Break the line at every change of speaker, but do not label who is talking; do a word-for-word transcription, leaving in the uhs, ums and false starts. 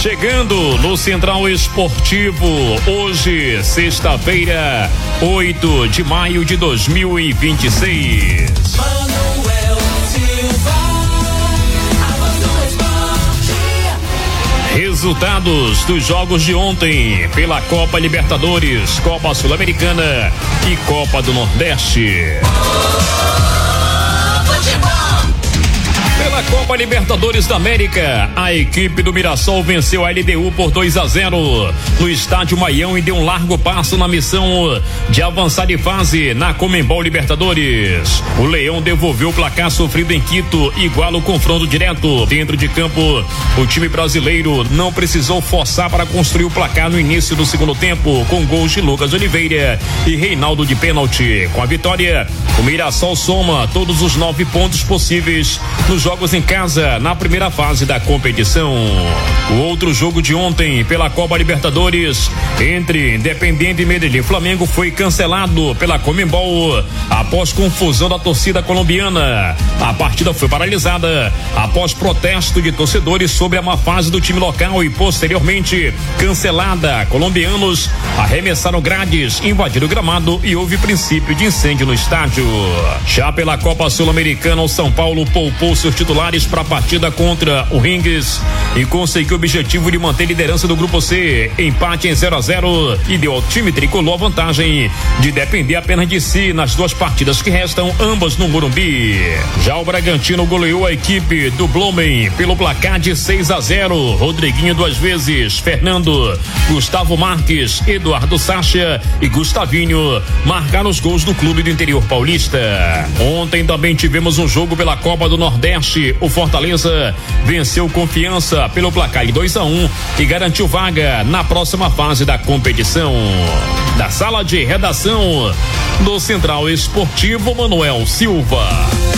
Chegando no Central Esportivo, hoje, sexta-feira, oito de maio de dois mil e vinte e seis. Manuel Silva, resultados dos jogos de ontem pela Copa Libertadores, Copa Sul-Americana e Copa do Nordeste. Pela Copa Libertadores da América, a equipe do Mirassol venceu a L D U por dois a zero no estádio Maião e deu um largo passo na missão de avançar de fase na Conmebol Libertadores. O Leão devolveu o placar sofrido em Quito, igual o confronto direto. Dentro de campo, o time brasileiro não precisou forçar para construir o placar no início do segundo tempo, com gols de Lucas Oliveira e Reinaldo de pênalti. Com a vitória, o Mirassol soma todos os nove pontos possíveis nos jogos em casa na primeira fase da competição. O outro jogo de ontem pela Copa Libertadores entre Independiente e Medellín Flamengo foi cancelado pela Conmebol após confusão da torcida colombiana. A partida foi paralisada após protesto de torcedores sobre a má fase do time local e posteriormente cancelada. Colombianos arremessaram grades, invadiram o gramado e houve princípio de incêndio no estádio. Já pela Copa Sul-Americana, o São Paulo poupou seus titulares para a partida contra o Ringues e conseguiu o objetivo de manter a liderança do grupo C, empate em zero a zero, e deu ao time tricolor a vantagem de depender apenas de si nas duas partidas que restam, ambas no Morumbi. Já o Bragantino goleou a equipe do Blumen pelo placar de seis a zero. Rodriguinho duas vezes, Fernando, Gustavo Marques, Eduardo Sacha e Gustavinho marcaram os gols do clube do interior paulista. Ontem também tivemos um jogo pela Copa do Nordeste. O Fortaleza venceu Confiança pelo placar de dois a um e garantiu vaga na próxima fase da competição. Da sala de redação do Central Esportivo, Manuel Silva.